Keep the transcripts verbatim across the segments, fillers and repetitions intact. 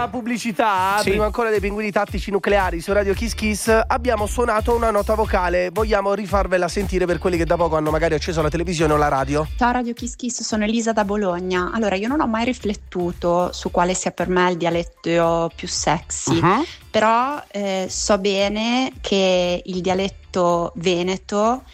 della pubblicità, sì. prima ancora dei pinguini tattici nucleari su Radio Kiss Kiss, abbiamo suonato una nota vocale. Vogliamo rifarvela sentire per quelli che da poco hanno magari acceso la televisione o la radio? Ciao Radio Kiss Kiss, sono Elisa da Bologna. Allora, io non ho mai riflettuto su quale sia per me il dialetto più sexy, uh-huh. però eh, so bene che il dialetto veneto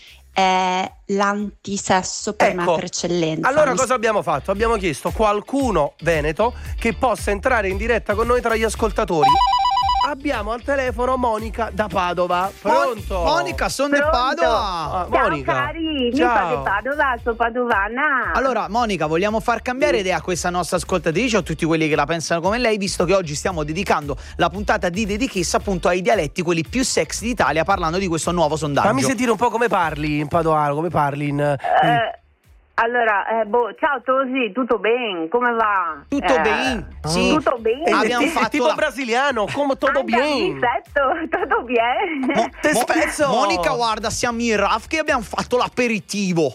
è l'antisesso per ecco, me per eccellenza. Allora Mi... cosa abbiamo fatto? Abbiamo chiesto qualcuno veneto che possa entrare in diretta con noi tra gli ascoltatori. Abbiamo al telefono Monica da Padova. Pronto? Mon- Monica, sono di Padova. Ah, Ciao Monica. cari, Ciao. mi fa di Padova, sono padovana. Allora Monica, vogliamo far cambiare idea a questa nostra ascoltatrice o a tutti quelli che la pensano come lei, visto che oggi stiamo dedicando la puntata di The Kiss appunto ai dialetti, quelli più sexy d'Italia, parlando di questo nuovo sondaggio. Fammi sentire un po' come parli in padovano, come parli in... Eh, allora, eh, boh, ciao Tosi, tutto bene? Come va? Tutto eh, bene? Sì. Tutto bene? Abbiamo è fatto tipo la... brasiliano, come tutto bien. Tutto bien. Mo- Te Mo- spezzo. Monica, guarda, siamo in Raf che abbiamo fatto l'aperitivo.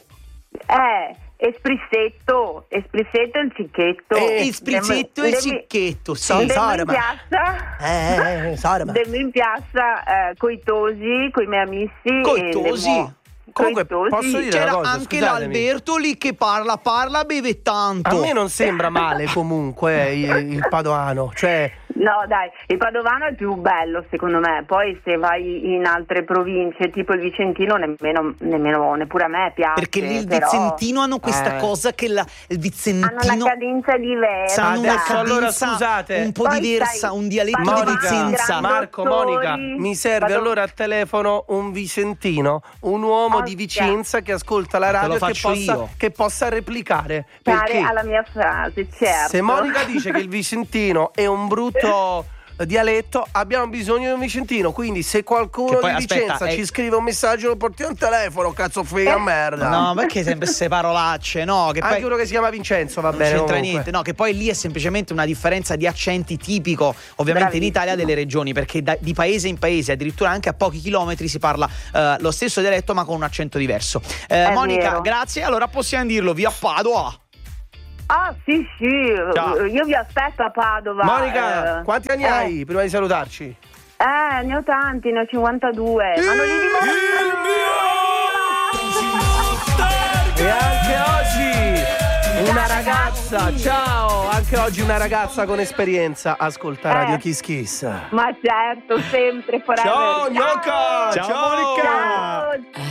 Eh, esprissetto, esprissetto il cicchetto. Eh, il sprizzetto e il Devi- cicchetto, sì. Devi in Sarma. piazza. Eh, eh, Sarma. Devo in piazza eh, coi tosi, coi miei amici. Coi e tosi? le mo- Comunque, coi tosi. posso dire C'era una cosa, anche scusatemi. l'Alberto lì che parla, parla, beve tanto. A me non sembra male comunque il, il padovano, cioè... No dai, il padovano è più bello secondo me, poi se vai in altre province tipo il vicentino nemmeno, nemmeno neppure a me piace. Perché lì il però vicentino hanno questa Eh. cosa che la, il vicentino hanno una cadenza diversa. hanno una Adesso, cadenza allora, scusate. un po' Poi diversa, sai, un dialetto di Padovani, Vicenza. grandi Marco, dottori, Monica, mi serve Padov- allora al telefono un vicentino, un uomo di Ostia. Vicenza che ascolta la Te radio lo e che faccio possa, io. che possa replicare. Stare Perché alla mia frase, certo. se Monica dice che il vicentino è un brutto dialetto, abbiamo bisogno di un vicentino, quindi se qualcuno Che poi, di aspetta, Vicenza è- ci scrive un messaggio lo portiamo al telefono, cazzo frega merda. No, perché sempre queste parolacce, no? Che Anche poi uno che si chiama Vincenzo va non bene c'entra comunque. niente, no, che poi lì è semplicemente una differenza di accenti tipico, ovviamente in Bravissimo. Italia, delle regioni, perché da- di paese in paese, addirittura anche a pochi chilometri, si parla eh, lo stesso dialetto ma con un accento diverso. Eh, È Monica, vero. grazie, allora possiamo dirlo via Padova. Ah sì sì, Ciao. io vi aspetto a Padova. Monica, eh. quanti anni Eh. hai prima di salutarci? Eh, ne ho tanti, ne ho cinquantadue. Ma non li E anche oggi una ragazza, ciao, anche oggi una ragazza con esperienza ascolta Eh. Radio Kiss Kiss. Ma certo, sempre forever. Ciao Gnocca, Ciao, ciao. Monica. Ciao.